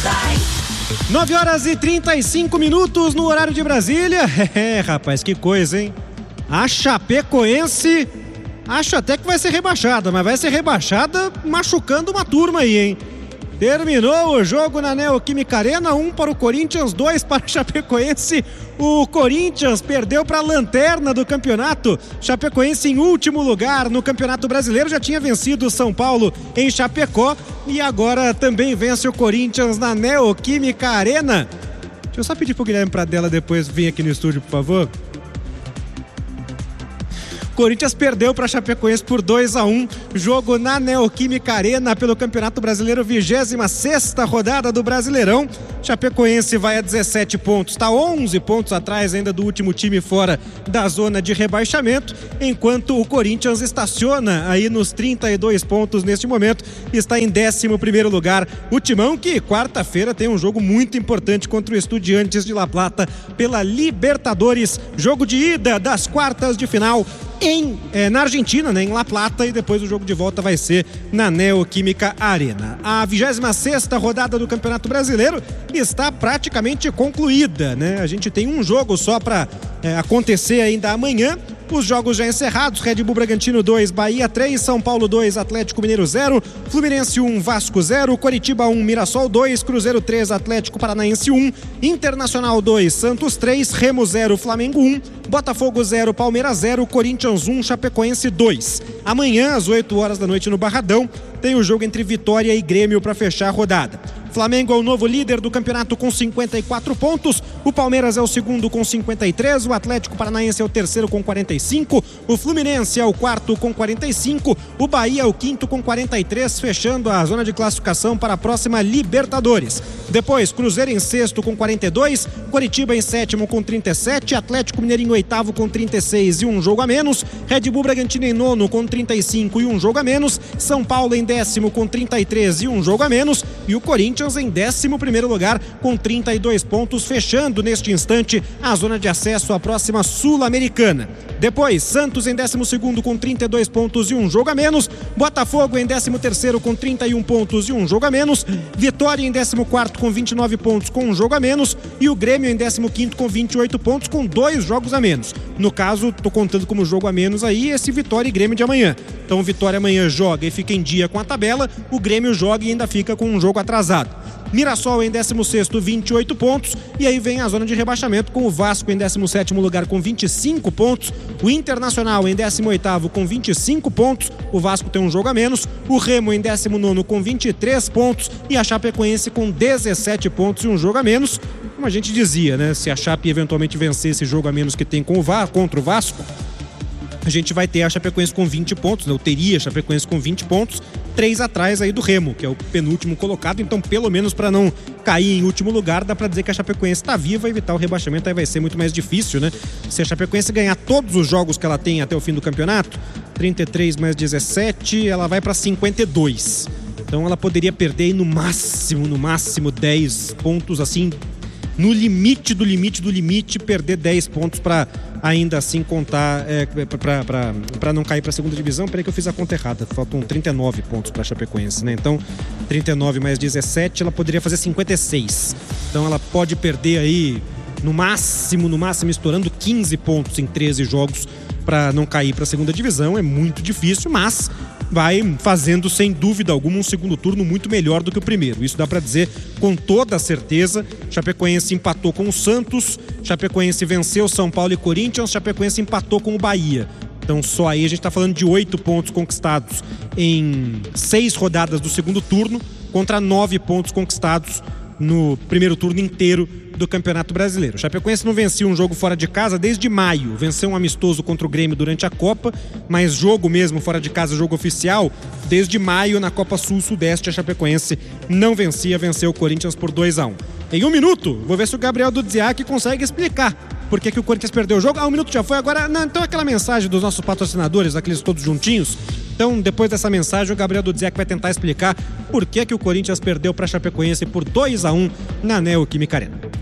9h35 no horário de Brasília. Rapaz, que coisa, hein? A Chapecoense acho até que vai ser rebaixada, mas vai ser rebaixada machucando uma turma aí, hein? Terminou o jogo na Neoquímica Arena, 1 para o Corinthians, 2 para o Chapecoense. O Corinthians perdeu para a lanterna do campeonato. Chapecoense em último lugar no Campeonato Brasileiro, já tinha vencido o São Paulo em Chapecó e agora também vence o Corinthians na Neoquímica Arena. Deixa eu só pedir pro Guilherme Pradella depois vir aqui no estúdio, por favor. Corinthians perdeu para Chapecoense por 2-1, jogo na Neoquímica Arena pelo Campeonato Brasileiro, 26ª rodada do Brasileirão. Chapecoense vai a 17 pontos, está 11 pontos atrás ainda do último time fora da zona de rebaixamento, enquanto o Corinthians estaciona aí nos 32 pontos neste momento, está em 11º lugar. O Timão que quarta-feira tem um jogo muito importante contra o Estudiantes de La Plata pela Libertadores, jogo de ida das quartas de final na Argentina, né, em La Plata, e depois o jogo de volta vai ser na Neoquímica Arena. A 26ª rodada do Campeonato Brasileiro está praticamente concluída, né? A gente tem um jogo só para acontecer ainda amanhã. Os jogos já encerrados: Red Bull Bragantino 2, Bahia 3, São Paulo 2, Atlético Mineiro 0, Fluminense 1, Vasco 0, Coritiba 1, Mirassol 2, Cruzeiro 3, Atlético Paranaense 1, Internacional 2, Santos 3, Remo 0, Flamengo 1, Botafogo 0, Palmeiras 0, Corinthians 1, Chapecoense 2. Amanhã, às 8 horas da noite no Barradão, tem o jogo entre Vitória e Grêmio para fechar a rodada. Flamengo é o novo líder do campeonato com 54 pontos, o Palmeiras é o segundo com 53, o Atlético Paranaense é o terceiro com 45, o Fluminense é o quarto com 45, o Bahia é o quinto com 43, fechando a zona de classificação para a próxima Libertadores. Depois, Cruzeiro em sexto com 42, Coritiba em sétimo com 37, Atlético Mineiro em oitavo com 36 e um jogo a menos, Red Bull Bragantino em nono com 35 e um jogo a menos, São Paulo em décimo com 33 e um jogo a menos, e o Corinthians em 11º lugar com 32 pontos, fechando neste instante a zona de acesso à próxima Sul-Americana. Depois, Santos em 12º com 32 pontos e um jogo a menos, Botafogo em 13º com 31 pontos e um jogo a menos, Vitória em 14º com 29 pontos com um jogo a menos e o Grêmio em 15º com 28 pontos com 2 jogos a menos. No caso, tô contando como jogo a menos aí esse Vitória e Grêmio de amanhã. Então o Vitória amanhã joga e fica em dia com a tabela, o Grêmio joga e ainda fica com um jogo atrasado. Mirassol em 16º, 28 pontos, e aí vem a zona de rebaixamento com o Vasco em 17º lugar com 25 pontos, o Internacional em 18º com 25 pontos, o Vasco tem um jogo a menos, o Remo em 19º com 23 pontos e a Chapecoense com 17 pontos e um jogo a menos. Como a gente dizia, né, se a Chape eventualmente vencer esse jogo a menos que tem contra o Vasco, a gente vai ter a Chapecoense com 20 pontos, né? Eu teria a Chapecoense com 20 pontos, 3 atrás aí do Remo, que é o penúltimo colocado, então pelo menos para não cair em último lugar, dá para dizer que a Chapecoense está viva, evitar o rebaixamento aí vai ser muito mais difícil, né? Se a Chapecoense ganhar todos os jogos que ela tem até o fim do campeonato, 33 mais 17, ela vai para 52. Então ela poderia perder aí no máximo 10 pontos, assim, no limite do limite, perder 10 pontos para ainda assim contar, para não cair para a segunda divisão. Peraí que eu fiz a conta errada, faltam 39 pontos para a Chapecoense, né? Então 39 mais 17, ela poderia fazer 56. Então ela pode perder aí no máximo estourando 15 pontos em 13 jogos para não cair para a segunda divisão. É muito difícil, mas vai fazendo sem dúvida alguma um segundo turno muito melhor do que o primeiro. Isso dá para dizer com toda certeza. Chapecoense empatou com o Santos, Chapecoense venceu São Paulo e Corinthians, Chapecoense empatou com o Bahia. Então só aí a gente está falando de 8 pontos conquistados em 6 rodadas do segundo turno contra 9 pontos conquistados no primeiro turno inteiro do Campeonato Brasileiro. O Chapecoense não vencia um jogo fora de casa desde maio. Venceu um amistoso contra o Grêmio durante a Copa, mas jogo mesmo fora de casa, jogo oficial, desde maio na Copa Sul-Sudeste a Chapecoense não vencia, venceu o Corinthians por 2-1. Em 1 minuto, vou ver se o Gabriel Dudziak consegue explicar por que o Corinthians perdeu o jogo. 1 minuto já foi, agora não, então aquela mensagem dos nossos patrocinadores, aqueles todos juntinhos. Então, depois dessa mensagem, o Gabriel Dudziak vai tentar explicar por que o Corinthians perdeu para a Chapecoense por 2-1 na Neoquímica Arena.